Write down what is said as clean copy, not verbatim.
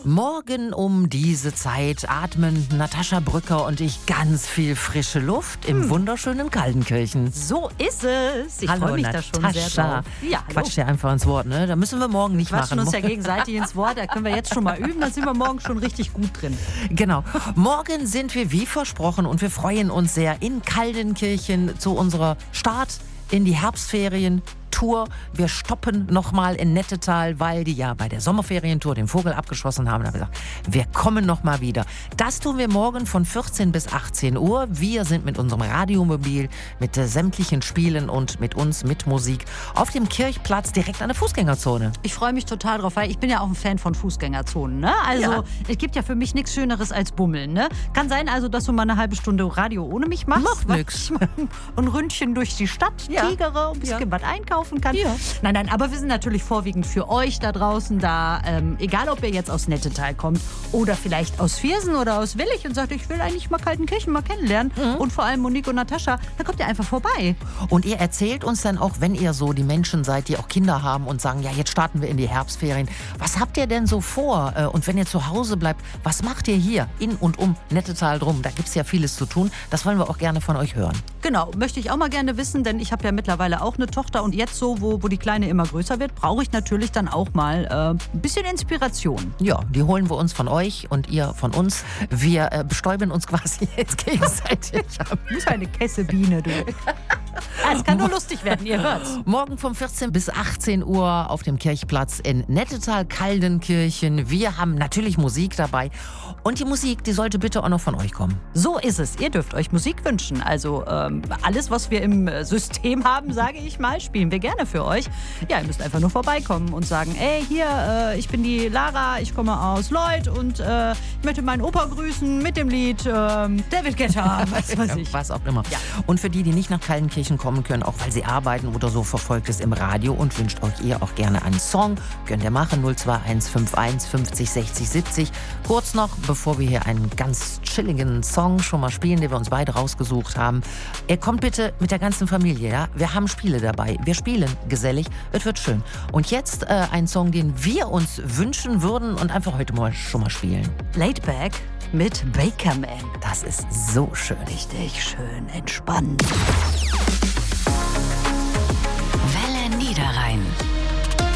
Morgen um diese Zeit atmen Natascha Brücker und ich ganz viel frische Luft im wunderschönen Kaldenkirchen. So ist es. Ich freue mich da schon sehr drauf. Ja, Quatsch dir einfach ins Wort, ne? Da müssen wir morgen nicht quatschen machen. Uns ja gegenseitig ins Wort, da können wir jetzt schon mal üben, dann sind wir morgen schon richtig gut drin. Genau. Morgen sind wir wie versprochen und wir freuen uns sehr in Kaldenkirchen zu unserer Start in die Herbstferien. Tour. Wir stoppen nochmal in Nettetal, weil die ja bei der Sommerferientour den Vogel abgeschossen haben. Da haben wir gesagt, wir kommen nochmal wieder. Das tun wir morgen von 14 bis 18 Uhr. Wir sind mit unserem Radiomobil, mit sämtlichen Spielen und mit uns, mit Musik, auf dem Kirchplatz direkt an der Fußgängerzone. Ich freue mich total drauf, weil ich bin ja auch ein Fan von Fußgängerzonen. Ne? Also es gibt ja für mich nichts Schöneres als Bummeln. Ne? Kann sein also, dass du mal eine halbe Stunde Radio ohne mich machst. Macht nix. Ein Ründchen durch die Stadt, tigere, ein bisschen was einkaufen kann. Ja. Nein, aber wir sind natürlich vorwiegend für euch da draußen da. Egal, ob ihr jetzt aus Nettetal kommt oder vielleicht aus Viersen oder aus Willich und sagt, ich will eigentlich mal Kaltenkirchen mal kennenlernen. Und vor allem Monique und Natascha, dann kommt ihr einfach vorbei. Und ihr erzählt uns dann auch, wenn ihr so die Menschen seid, die auch Kinder haben und sagen, ja, jetzt starten wir in die Herbstferien. Was habt ihr denn so vor? Und wenn ihr zu Hause bleibt, was macht ihr hier in und um Nettetal drum? Da gibt es ja vieles zu tun. Das wollen wir auch gerne von euch hören. Genau, möchte ich auch mal gerne wissen, denn ich habe ja mittlerweile auch eine Tochter und jetzt so, wo die Kleine immer größer wird, brauche ich natürlich dann auch mal ein bisschen Inspiration. Ja, die holen wir uns von euch und ihr von uns. Wir bestäuben uns quasi jetzt gegenseitig. Du bist eine Kessebiene, du. Es kann nur lustig werden, ihr hört's. Morgen von 14 bis 18 Uhr auf dem Kirchplatz in Nettetal-Kaldenkirchen. Wir haben natürlich Musik dabei. Und die Musik, die sollte bitte auch noch von euch kommen. So ist es. Ihr dürft euch Musik wünschen. Also alles, was wir im System haben, sage ich mal, spielen wir gerne für euch. Ja, ihr müsst einfach nur vorbeikommen und sagen, ey, hier, ich bin die Lara, ich komme aus Lloyd und ich möchte meinen Opa grüßen mit dem Lied David Guetta, was weiß ich. Was auch immer. Ja. Und für die nicht nach Kaldenkirchen kommen können, auch weil sie arbeiten oder so, verfolgt es im Radio und wünscht euch ihr auch gerne einen Song. Könnt ihr machen, 02151 50 60 70. Kurz noch, bevor wir hier einen ganz chilligen Song schon mal spielen, den wir uns beide rausgesucht haben. Ihr kommt bitte mit der ganzen Familie, ja? Wir haben Spiele dabei. Wir spielen gesellig. Es wird schön. Und jetzt ein Song, den wir uns wünschen würden und einfach heute mal schon mal spielen. Laid Back mit Bakerman. Das ist so schön. Richtig schön entspannt. Welle Niederrhein.